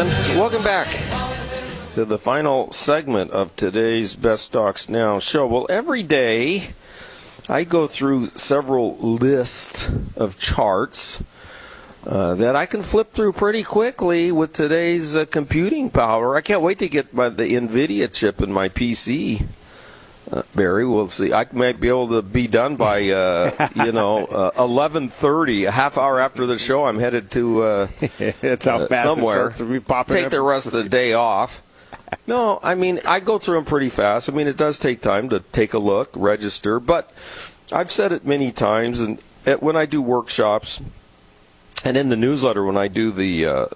again. Welcome back to the final segment of today's Best Stocks Now show. Well, every day I go through several lists of charts that I can flip through pretty quickly with today's computing power. I can't wait to get the NVIDIA chip in my PC. Barry, we'll see. I might be able to be done by 11:30, a half hour after the show. I'm headed to That's how fast somewhere. It starts to be popping Take up. the rest of the day off. No, I mean, I go through them pretty fast. I mean, it does take time to take a look, register, but I've said it many times, and when I do workshops and in the newsletter when I do the